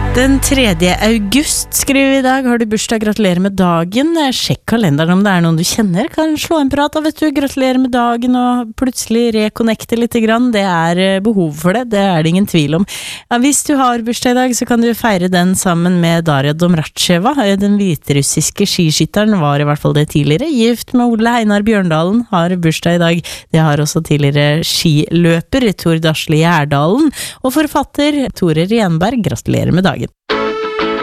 Den 3. august skriver vi I dag. Har du bursdag, gratulerer med dagen. Sjekk kalenderen om det noen du kjenner. Kan slå en prat, og vet du, gratulerer med dagen og plutselig reconnecte litt grann. Det behov for det, det det ingen tvil om. Ja, hvis du har bursdag I dag, så kan du feire den sammen med Daria Domracheva. Den hviterussiske skiskytteren var I hvert fall det tidligere. Gift med Ole Einar Bjørndalen, har bursdag I dag. Det har også tidligere skiløper Tord Asle Gjerdalen. Og forfatter Tore Renberg, gratulerer med dagen.